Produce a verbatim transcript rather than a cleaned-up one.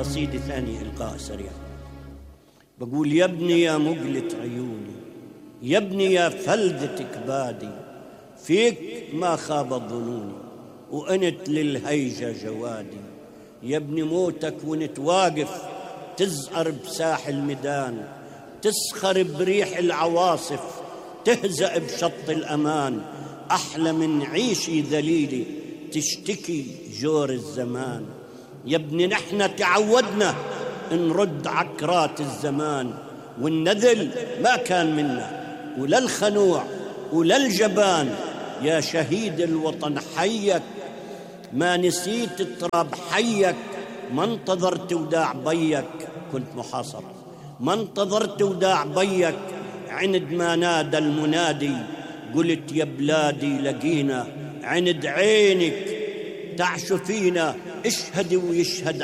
قصيدة ثانية إلقاء سريع. بقول: يا ابني يا مقلة عيوني، يا ابني يا فلذة كبادي، فيك ما خابت ظنوني وأنت للهيجة جوادي. يا ابني موتك وانت واقف تزأر بساح الميدان، تسخر بريح العواصف، تهزأ بشط الأمان، أحلى من عيشي ذليلي تشتكي جور الزمان. يا ابني نحن تعودنا نرد عكرات الزمان، والنذل ما كان منا ولا الخنوع ولا الجبان. يا شهيد الوطن حيك ما نسيت تراب حيك، ما انتظرت وداع بيك كنت محاصر، ما انتظرت وداع بيك عند ما نادى المنادي. قلت يا بلادي لقينا عند عينك تعش فينا، اشهد ويشهد